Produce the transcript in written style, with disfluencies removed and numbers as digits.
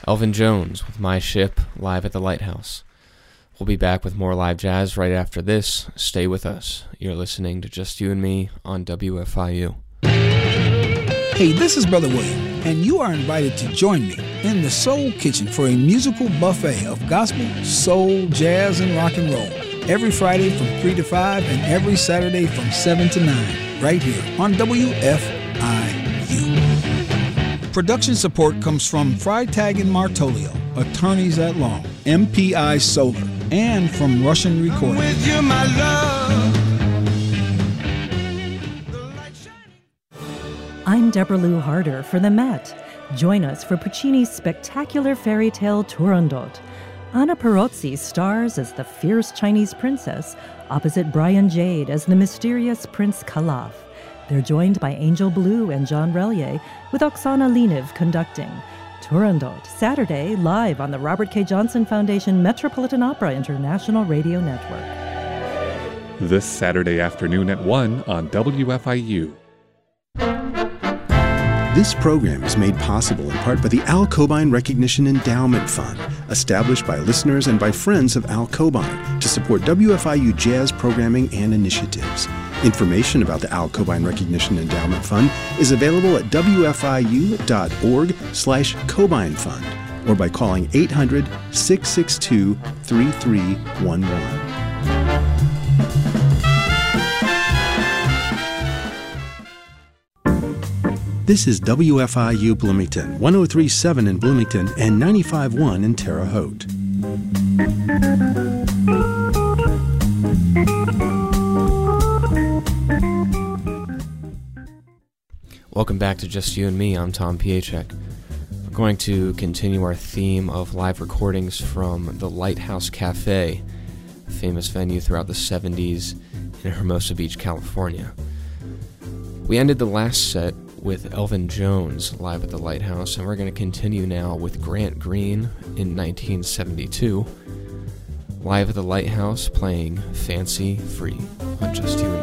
Elvin Jones with My Ship, live at the Lighthouse. We'll be back with more live jazz right after this. Stay with us. You're listening to Just You and Me on WFIU. Hey, this is Brother William, and you are invited to join me in the Soul Kitchen for a musical buffet of gospel, soul, jazz, and rock and roll. Every Friday from 3 to 5 and every Saturday from 7 to 9, right here on WFIU. Production support comes from Freitag and Martolio, attorneys at law, MPI Solar, and from Russian Recording. With you, my love. I'm Deborah Lou Harder for the Met. Join us for Puccini's spectacular fairy tale Turandot. Anna Perozzi stars as the fierce Chinese princess, opposite Brian Jade as the mysterious Prince Calaf. They're joined by Angel Blue and John Relier, with Oksana Leniv conducting. Turandot, Saturday, live on the Robert K. Johnson Foundation Metropolitan Opera International Radio Network. This Saturday afternoon at 1 on WFIU. This program is made possible in part by the Al Cobain Recognition Endowment Fund, established by listeners and by friends of Al Cobain to support WFIU jazz programming and initiatives. Information about the Al Cobain Recognition Endowment Fund is available at wfiu.org/Cobain Fund or by calling 800-662-3311. This is WFIU Bloomington, 103.7 in Bloomington and 95.1 in Terre Haute. Welcome back to Just You and Me. I'm Tom Piechek. We're going to continue our theme of live recordings from the Lighthouse Cafe, a famous venue throughout the 70s in Hermosa Beach, California. We ended the last set with Elvin Jones live at the Lighthouse, and we're going to continue now with Grant Green in 1972, live at the Lighthouse playing Fancy Free on Just You and Me.